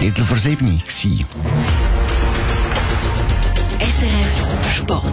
6:15 gewesen. SRF Sport.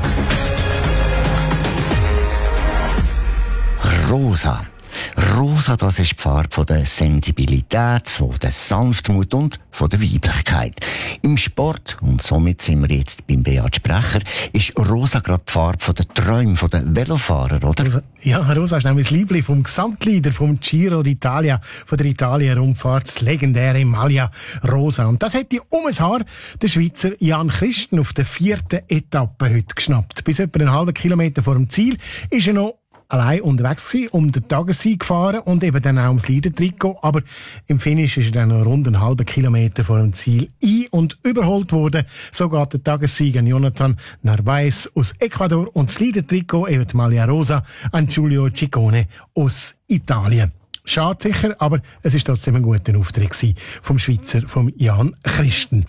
Rosa. Rosa, das ist die Farbe von der Sensibilität, von der Sanftmut und von der Weiblichkeit. Im Sport, und somit sind wir jetzt beim Beat Sprecher, ist Rosa gerade die Farbe von der Träume, von den Velofahrern, oder? Ja, Rosa ist nämlich das Liebling vom Gesamtleader vom Giro d'Italia, von der Italien-Rundfahrt, das legendäre Maglia Rosa. Und das hätte um ein Haar der Schweizer Jan Christen auf der 4. Etappe heute geschnappt. Bis etwa einen halben Kilometer vor dem Ziel ist er noch allein unterwegs gewesen, um den Tagessieg gefahren und eben dann auch ums Leader-Trikot. Aber im Finish ist er dann noch rund einen halben Kilometer vor dem Ziel ein- und überholt worden. So geht der Tagessieger Jonathan Narvaez aus Ecuador und das Leader-Trikot, eben die Maglia Rosa, an Giulio Ciccone aus Italien. Schade sicher, aber es ist trotzdem ein guter Auftritt gewesen vom Schweizer, vom Jan Christen.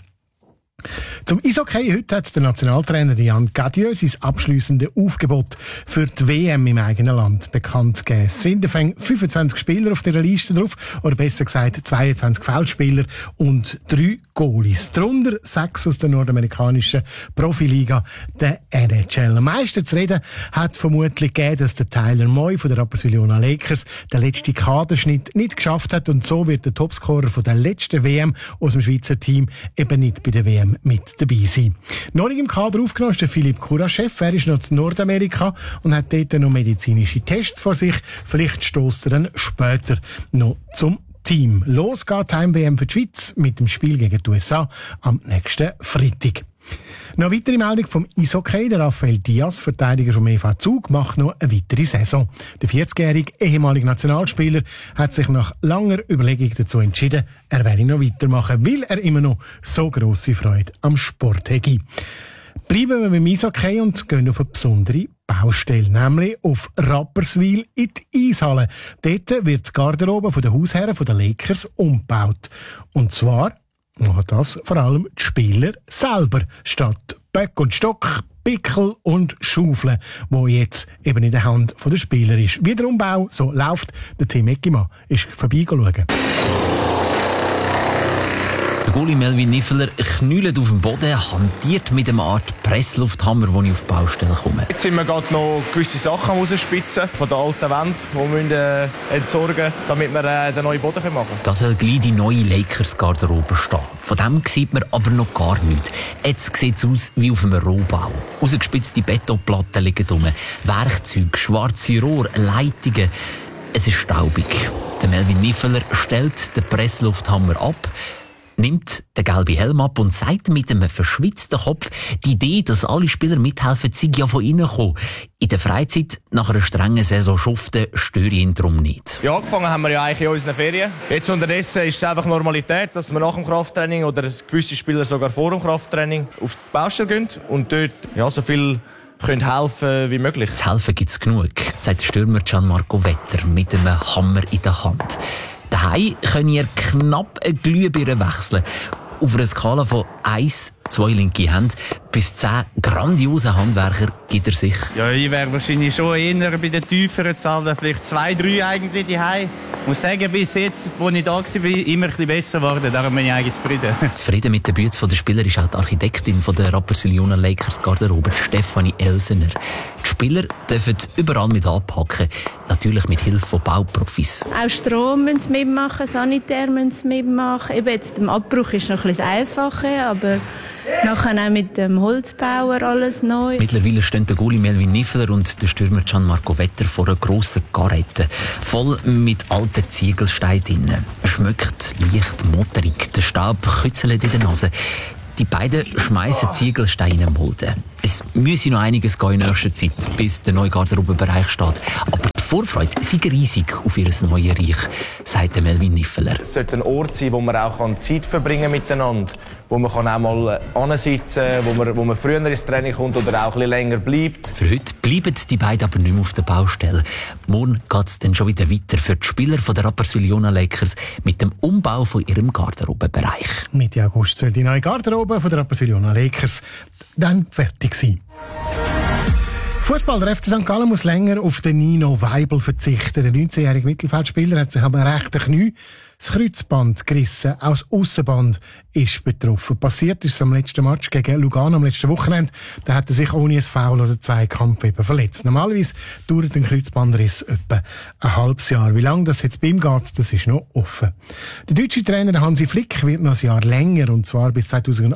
Zum Eishockey heute hat der Nationaltrainer Jan Cadieux sein abschliessendes Aufgebot für die WM im eigenen Land bekannt gegeben. Es sind 25 Spieler auf dieser Liste drauf, oder besser gesagt 22 Feldspieler und 3 Goalies. Darunter 6 aus der nordamerikanischen Profiliga, der NHL. Am meisten zu reden hat vermutlich gegeben, dass der Tyler Moy von der Rapperswil-Jona Lakers den letzten Kaderschnitt nicht geschafft hat, und so wird der Topscorer von der letzten WM aus dem Schweizer Team eben nicht bei der WM mit dabei sein. Noch nicht im Kader aufgenommen ist der Philipp Kuraschew. Er ist noch in Nordamerika und hat dort noch medizinische Tests vor sich. Vielleicht stößt er dann später noch zum Team. Los geht die Heim-WM für die Schweiz mit dem Spiel gegen die USA am nächsten Freitag. Noch eine weitere Meldung vom Eishockey. Der Rafael Diaz, Verteidiger vom EV Zug, macht noch eine weitere Saison. Der 40-jährige ehemalige Nationalspieler hat sich nach langer Überlegung dazu entschieden, er will noch weitermachen, weil er immer noch so grosse Freude am Sport hätte. Bleiben wir beim Eishockey und gehen auf eine besondere Baustelle, nämlich auf Rapperswil in die Eishalle. Dort wird die Garderobe der Hausherren der Lakers umgebaut. Und zwar machen das vor allem die Spieler selber, statt Böck und Stock, Pickel und Schaufel, wo jetzt eben in der Hand der Spieler ist. Wie der Umbau so läuft, der Tim Eckimann ist vorbeischauen. Der Goalie Melvin Niffeler knüllt auf dem Boden, hantiert mit einer Art Presslufthammer, als ich auf die Baustelle komme. Jetzt sind wir gerade noch gewisse Sachen rausspitzen von der alten Wand, die wir entsorgen müssen, damit wir den neuen Boden machen können. Da soll gleich die neue Lakers-Garderobe stehen. Von dem sieht man aber noch gar nichts. Jetzt sieht es aus wie auf einem Rohbau. Rausgespitzte Betonplatten liegen rum, Werkzeuge, schwarze Rohre, Leitungen. Es ist staubig. Der Melvin Niffeler stellt den Presslufthammer ab, nimmt den gelben Helm ab und sagt mit einem verschwitzten Kopf, die Idee, dass alle Spieler mithelfen, sei ja von innen gekommen. In der Freizeit, nach einer strengen Saison schuften, störe ich ihn darum nicht. Ja, angefangen haben wir ja eigentlich in unseren Ferien. Jetzt unterdessen ist es einfach Normalität, dass wir nach dem Krafttraining oder gewisse Spieler sogar vor dem Krafttraining auf die Baustelle gehen und dort ja, so viel können helfen wie möglich. Zu helfen gibt es genug, sagt der Stürmer Gianmarco Vetter mit einem Hammer in der Hand. Daheim könnt ihr knapp eine Glühbirne wechseln. Auf einer Skala von 1, 2 linke Hände bis 10 grandiose Handwerker gibt er sich. Ja, ich wäre wahrscheinlich schon eher bei den tieferen Zahlen, vielleicht 2, 3 eigentlich daheim. Ich muss sagen, bis jetzt, wo ich da war, immer ein bisschen besser geworden. Darum bin ich eigentlich zufrieden. Zufrieden mit den Bützen der Spieler ist auch die Architektin von der Rapperswil-Jona Lakers Garderobe, Stefanie Elsener. Die Spieler dürfen überall mit anpacken, natürlich mit Hilfe von Bauprofis. Auch Strom müssen sie mitmachen, Sanitär müssen sie mitmachen. Eben jetzt im Abbruch ist noch ein bisschen einfacher, aber nachher auch mit dem Holzbauer alles neu. Mittlerweile stehen der Goalie Melvin Niffeler und der Stürmer Gianmarco Vetter vor einer grossen Garette, voll mit alten Ziegelsteinen drin. Schmeckt leicht motorig, der Staub kützelt in der Nase. Die beiden schmeißen Ziegelsteine in den Mulden. Es müsse noch einiges gehen in nächster Zeit, bis der neue Garderobenbereich steht. Aber die Vorfreude sei riesig auf ihr neues Reich, sagt Melvin Niffeler. Es sollte ein Ort sein, wo man auch Zeit verbringen miteinander, wo man auch mal ansitzen kann, wo man früher ins Training kommt oder auch ein bisschen länger bleibt. Für heute bleiben die beiden aber nicht mehr auf der Baustelle. Morgen geht es dann schon wieder weiter für die Spieler von der Rapperswil-Jona Lakers mit dem Umbau von ihrem Garderobenbereich. Mitte August soll die neue Garderobe von der Rapperswil-Jona Lakers dann fertig sein. Fußball, der FC St. Gallen muss länger auf den Nino Weibel verzichten. Der 19-jährige Mittelfeldspieler hat sich aber rechte Knie das Kreuzband gerissen, auch das Aussenband ist betroffen. Passiert ist es am letzten Match gegen Lugano am letzten Wochenende. Da hat er sich ohne ein Foul oder Zweikampf eben verletzt. Normalerweise dauert ein Kreuzbandriss etwa ein halbes Jahr. Wie lange das jetzt bei ihm geht, das ist noch offen. Der deutsche Trainer Hansi Flick wird noch ein Jahr länger, und zwar bis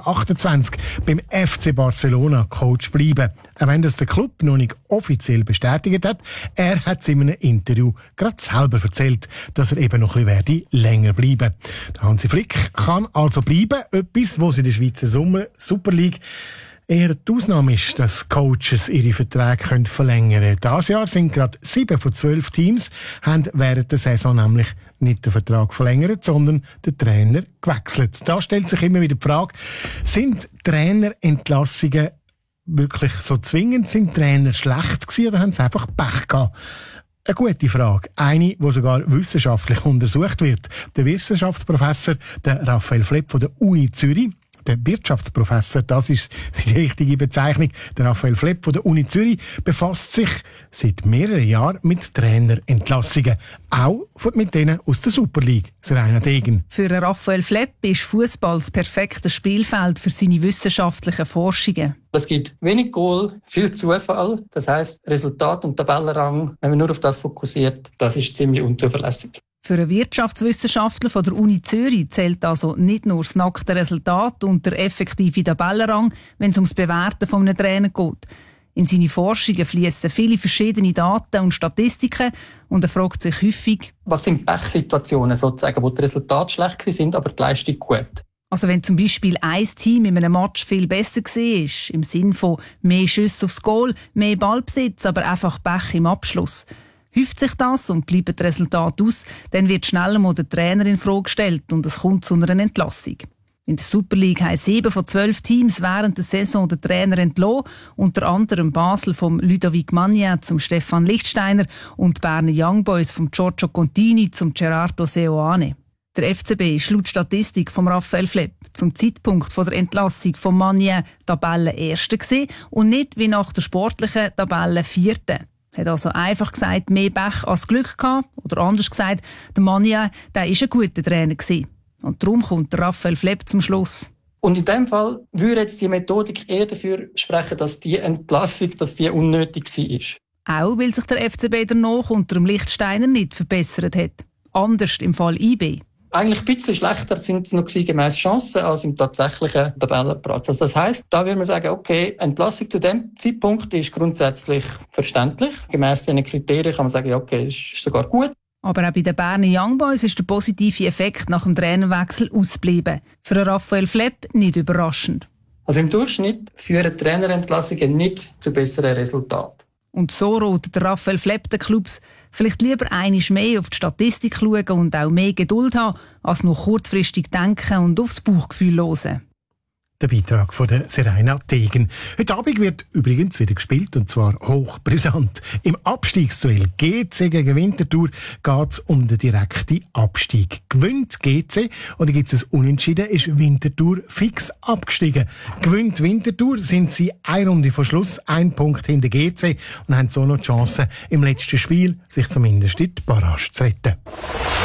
2028, beim FC Barcelona Coach bleiben. Auch wenn das der Club noch nicht offiziell bestätigt hat, er hat es in einem Interview gerade selber erzählt, dass er eben noch ein bisschen länger bleiben werde. Der Hansi Flick kann also bleiben, etwas, wo sie in der Schweizer Super League eher die Ausnahme ist, dass Coaches ihre Verträge verlängern können. Dieses Jahr sind gerade 7 von 12 Teams, haben während der Saison nämlich nicht den Vertrag verlängert, sondern den Trainer gewechselt. Da stellt sich immer wieder die Frage, sind Trainerentlassungen wirklich so zwingend? Sind Trainer schlecht gewesen oder haben sie einfach Pech gehabt? Eine gute Frage. Eine, die sogar wissenschaftlich untersucht wird. Der Wissenschaftsprofessor, der Raphael Flepp von der Uni Zürich, der Wirtschaftsprofessor, das ist die richtige Bezeichnung, der Raphael Flepp von der Uni Zürich, befasst sich seit mehreren Jahren mit Trainerentlassungen. Auch mit denen aus der Super League. Seraina Degen. Für Raphael Flepp ist Fußball das perfekte Spielfeld für seine wissenschaftlichen Forschungen. Es gibt wenig Goal, viel Zufall. Das heisst, Resultat und Tabellenrang, wenn man nur auf das fokussiert, das ist ziemlich unzuverlässig. Für einen Wirtschaftswissenschaftler von der Uni Zürich zählt also nicht nur das nackte Resultat und der effektive Tabellenrang, wenn es ums Bewerten von einem Trainer geht. In seine Forschungen fließen viele verschiedene Daten und Statistiken und er fragt sich häufig, was sind Pechsituationen sozusagen, wo die Resultate schlecht sind, aber die Leistung gut? Also wenn zum Beispiel ein Team in einem Match viel besser war, im Sinn von mehr Schüsse aufs Goal, mehr Ballbesitz, aber einfach Pech im Abschluss. Häuft sich das und bleiben die Resultate aus, dann wird schneller mal der Trainer in Frage gestellt und es kommt zu einer Entlassung. In der Super League haben 7 von 12 Teams während der Saison den Trainer entlassen, unter anderem Basel vom Ludovic Magnin zum Stefan Lichtsteiner und Berner Young Boys vom Giorgio Contini zum Gerardo Seoane. Der FCB ist laut Statistik von Raphael Flepp zum Zeitpunkt der Entlassung von Magnin Tabellenerster gewesen und nicht wie nach der sportlichen Tabelle Vierter. Hat also einfach gesagt, mehr Pech als Glück gehabt. Oder anders gesagt, der Magnin, der war ein guter Trainer gewesen. Und darum kommt der Raphael Flepp zum Schluss. Und in dem Fall würde jetzt die Methodik eher dafür sprechen, dass die Entlassung unnötig war. Auch weil sich der FCB danach unter dem Lichtsteiner nicht verbessert hat. Anders im Fall IB. Eigentlich ein bisschen schlechter sind es noch gemäss Chancen als im tatsächlichen Tabellenplatz. Also das heisst, da würde man sagen, okay, Entlassung zu dem Zeitpunkt ist grundsätzlich verständlich. Gemäss diesen Kriterien kann man sagen, ja, okay, ist sogar gut. Aber auch bei den Berner Young Boys ist der positive Effekt nach dem Trainerwechsel ausgeblieben. Für Raphael Flepp nicht überraschend. Also im Durchschnitt führen Trainerentlassungen nicht zu besseren Resultaten. Und so rotet der Raphael Flepp den Clubs vielleicht lieber einmal mehr auf die Statistik schauen und auch mehr Geduld haben, als nur kurzfristig denken und aufs Bauchgefühl hören. Der Beitrag von der Seraina Degen. Heute Abend wird übrigens wieder gespielt, und zwar hochbrisant. Im Abstiegsduell GC gegen Winterthur geht es um den direkten Abstieg. Gewinnt GC oder gibt es ein Unentschieden, ist Winterthur fix abgestiegen. Gewinnt Winterthur, sind sie eine Runde vor Schluss, 1 Punkt hinter GC und haben so noch die Chance, im letzten Spiel sich zumindest in die Barrage zu retten.